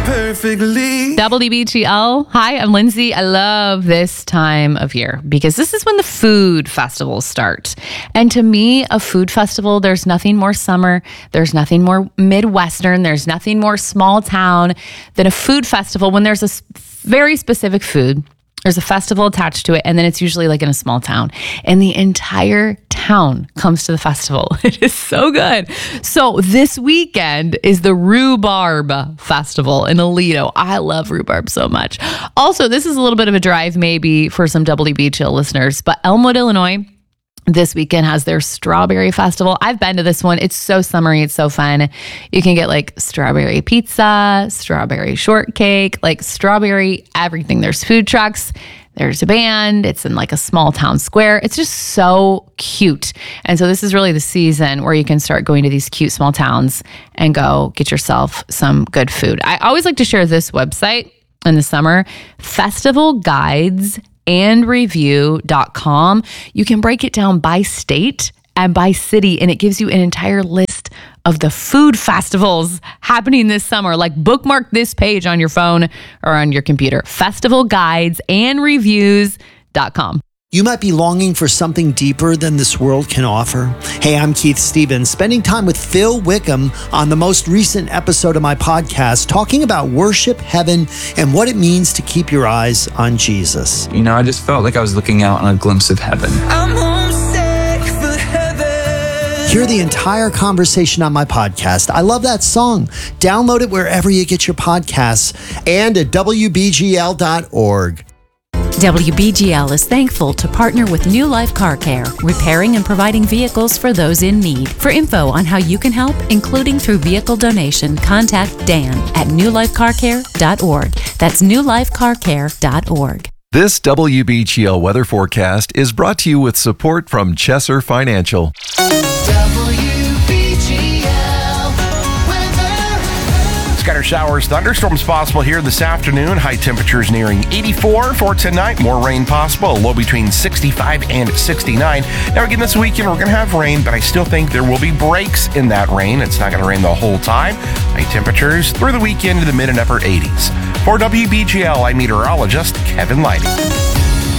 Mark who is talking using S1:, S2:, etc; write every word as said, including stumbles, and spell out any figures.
S1: perfectly.
S2: W B G L. Hi, I'm Lindsay. I love this time of year because this is when the food festivals start. And to me, a food festival, there's nothing more summer. There's nothing more Midwestern. There's nothing more small town than a food festival when there's a s- very specific food. There's a festival attached to it, and then it's usually like in a small town. And the entire town comes to the festival. It is so good. So this weekend is the Rhubarb Festival in Aledo. I love rhubarb so much. Also, this is a little bit of a drive maybe for some W B G L listeners, but Elmwood, Illinois, this weekend has their Strawberry Festival. I've been to this one. It's so summery. It's so fun. You can get like strawberry pizza, strawberry shortcake, like strawberry everything. There's food trucks. There's a band. It's in like a small town square. It's just so cute. And so this is really the season where you can start going to these cute small towns and go get yourself some good food. I always like to share this website in the summer, festival guides and review dot com. You can break it down by state and by city, and it gives you an entire list of the food festivals happening this summer. Like bookmark this page on your phone or on your computer, festival guides and reviews dot com.
S3: You might be longing for something deeper than this world can offer. Hey, I'm Keith Stevens, spending time with Phil Wickham on the most recent episode of my podcast, talking about worship, heaven, and what it means to keep your eyes on Jesus.
S4: You know, I just felt like I was looking out on a glimpse of heaven.
S1: I'm homesick for heaven.
S3: Hear the entire conversation on my podcast. I love that song. Download it wherever you get your podcasts and at W B G L dot org.
S5: W B G L is thankful to partner with New Life Car Care, repairing and providing vehicles for those in need. For info on how you can help, including through vehicle donation, contact Dan at new life car care dot org. That's new life car care dot org.
S6: This W B G L weather forecast is brought to you with support from Chesser Financial.
S7: Scattered showers, thunderstorms possible here this afternoon. High temperatures nearing eighty-four for tonight. More rain possible. A low between sixty-five and sixty-nine. Now again, this weekend we're going to have rain, but I still think there will be breaks in that rain. It's not going to rain the whole time. High temperatures through the weekend to the mid and upper eighties. For W B G L, I'm meteorologist Kevin Lighty.